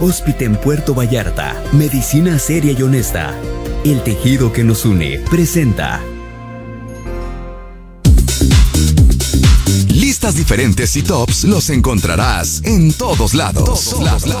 Hospiten Puerto Vallarta, medicina seria y honesta. El tejido que nos une presenta. Listas diferentes y tops los encontrarás en todos lados.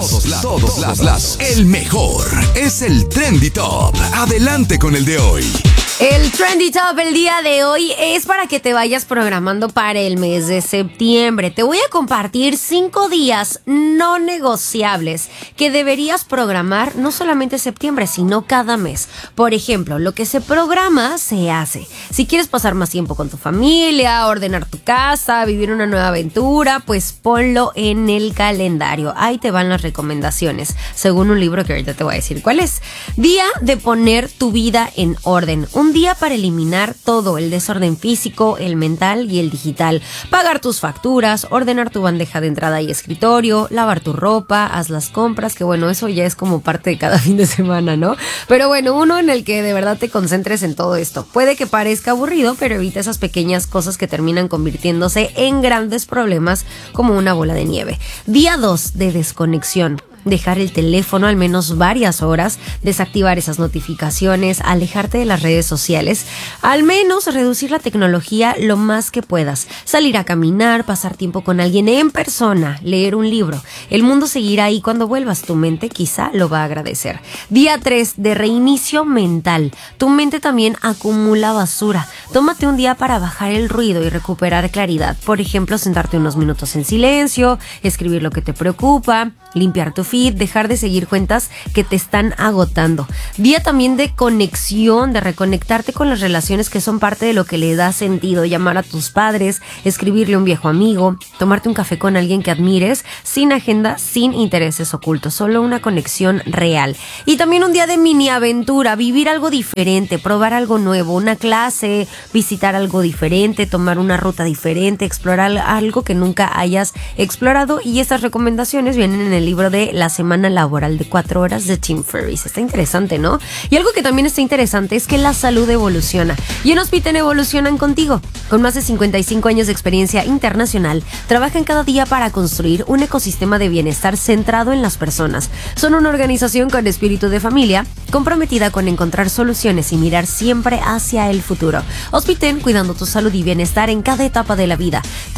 Todos lados. El mejor es el Trendy Top. Adelante con el de hoy. El Trendy Top el día de hoy es para que te vayas programando para el mes de septiembre. Te voy a compartir 5 días no negociables que deberías programar no solamente septiembre, sino cada mes. Por ejemplo, lo que se programa se hace. Si quieres pasar más tiempo con tu familia, ordenar tu casa, vivir una nueva aventura, pues ponlo en el calendario. Ahí te van las recomendaciones, según un libro que ahorita te voy a decir cuál es. Día de poner tu vida en orden. Un día para eliminar todo, el desorden físico, el mental y el digital. Pagar tus facturas, ordenar tu bandeja de entrada y escritorio, lavar tu ropa, haz las compras, que bueno, eso ya es como parte de cada fin de semana, ¿no? Pero bueno, uno en el que de verdad te concentres en todo esto. Puede que parezca aburrido, pero evita esas pequeñas cosas que terminan convirtiéndose en grandes problemas como una bola de nieve. Día 2 de desconexión. Dejar el teléfono al menos varias horas, desactivar esas notificaciones, alejarte de las redes sociales, al menos reducir la tecnología lo más que puedas, salir a caminar, pasar tiempo con alguien en persona, leer un libro. El mundo seguirá ahí cuando vuelvas, tu mente quizá lo va a agradecer. Día 3 de reinicio mental. Tu mente también acumula basura. Tómate un día para bajar el ruido y recuperar claridad. Por ejemplo, sentarte unos minutos en silencio, escribir lo que te preocupa, limpiar tu feed, dejar de seguir cuentas que te están agotando. Día también de conexión, de reconectarte con las relaciones que son parte de lo que le da sentido. Llamar a tus padres, escribirle a un viejo amigo, tomarte un café con alguien que admires, sin agenda, sin intereses ocultos, solo una conexión real. Y también un día de mini aventura, vivir algo diferente, probar algo nuevo, una clase, visitar algo diferente, tomar una ruta diferente, explorar algo que nunca hayas explorado. Y estas recomendaciones vienen en el libro de La semana laboral de 4 horas de Tim Ferriss. Está interesante, ¿no? Y algo que también está interesante es que la salud evoluciona. Y en Hospiten evolucionan contigo. Con más de 55 años de experiencia internacional, trabajan cada día para construir un ecosistema de bienestar centrado en las personas. Son una organización con espíritu de familia, comprometida con encontrar soluciones y mirar siempre hacia el futuro. Hospiten, cuidando tu salud y bienestar en cada etapa de la vida.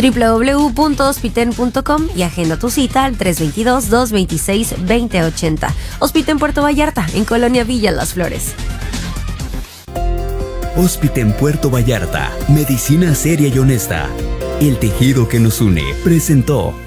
www.hospiten.com y agenda tu cita al 322-226-2080. Hospiten Puerto Vallarta, en Colonia Villa Las Flores. Hospiten Puerto Vallarta, medicina seria y honesta. El tejido que nos une presentó.